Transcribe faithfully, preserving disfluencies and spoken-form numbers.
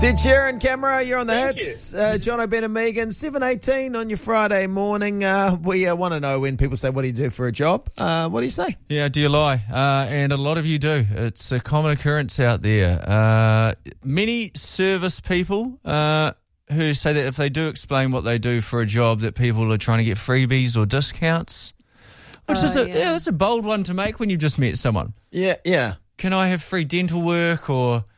Sid Sheeran, camera, you're on the Thank hits. Uh, John O'Ben and Megan, seven eighteen on your Friday morning. Uh, we uh, want to know when people say, what do you do for a job? Uh, what do you say? Yeah, do you lie? Uh, and a lot of you do. It's a common occurrence out there. Uh, many service people uh, who say that if they do explain what they do for a job, that people are trying to get freebies or discounts. Which Oh, is a, yeah. yeah, that's a bold one to make when you've just met someone. Yeah, yeah. Can I have free dental work or